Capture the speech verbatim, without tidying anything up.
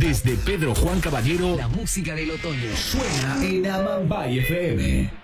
Desde Pedro Juan Caballero, la música del otoño suena en Amambay F M.